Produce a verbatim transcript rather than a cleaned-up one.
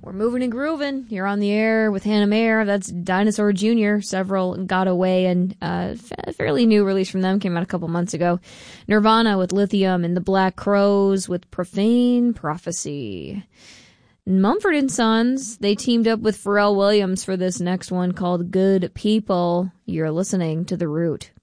We're moving and grooving. You're on the air with Hannah Mayer. That's Dinosaur Junior Several got away, and uh, a fairly new release from them came out a couple months ago. Nirvana with Lithium, and the Black Crowes with Profane Prophecy. Mumford and Sons, they teamed up with Pharrell Williams for this next one called Good People. You're listening to The Root.